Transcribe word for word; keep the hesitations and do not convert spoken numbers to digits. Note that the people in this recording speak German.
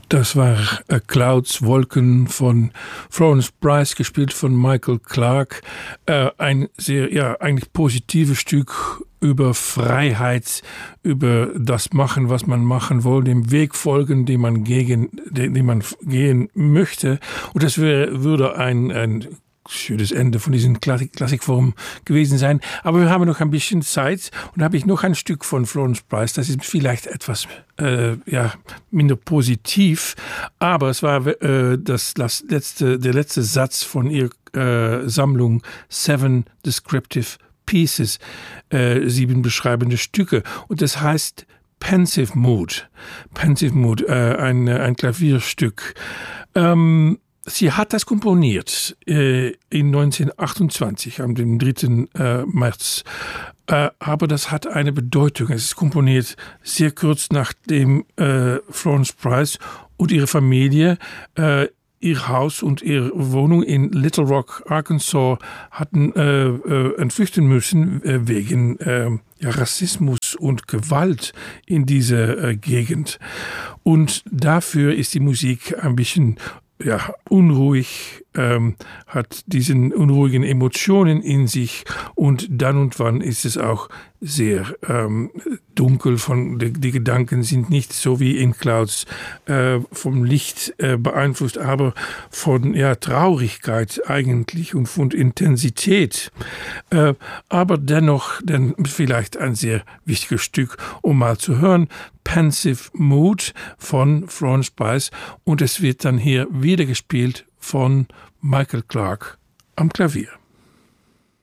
Das war äh, Clouds, Wolken von Florence Price, gespielt von Michael Clarke. Äh, ein sehr, ja, eigentlich positives Stück über Freiheit, über das machen, was man machen will, dem Weg folgen, den man gegen, den, den man gehen möchte. Und das wäre, würde ein, ein schönes Ende von diesen Klassik Klassikformen gewesen sein. Aber wir haben noch ein bisschen Zeit und da habe ich noch ein Stück von Florence Price. Das ist vielleicht etwas äh, ja, minder positiv, aber es war äh, das, das letzte, der letzte Satz von ihrer äh, Sammlung Seven Descriptive Pieces, äh, sieben beschreibende Stücke. Und das heißt Pensive Mood. Pensive Mood, äh, ein, ein Klavierstück. Ähm, Sie hat das komponiert äh, in neunzehnhundertachtundzwanzig, am dritten Äh, März. Äh, aber das hat eine Bedeutung. Es ist komponiert sehr kurz nachdem äh, Florence Price und ihre Familie äh, ihr Haus und ihre Wohnung in Little Rock, Arkansas, hatten äh, äh, entflüchten müssen äh, wegen äh, ja, Rassismus und Gewalt in dieser äh, Gegend. Und dafür ist die Musik ein bisschen ja, unruhig, ähm, hat diesen unruhigen Emotionen in sich und dann und wann ist es auch sehr ähm, dunkel. Von, die, die Gedanken sind nicht so wie in Clouds äh, vom Licht äh, beeinflusst, aber von ja, Traurigkeit eigentlich und von Intensität. Äh, aber dennoch dann vielleicht ein sehr wichtiges Stück, um mal zu hören. Pensive Mood von Florence Price und es wird dann hier wieder gespielt von Michael Clarke am Klavier.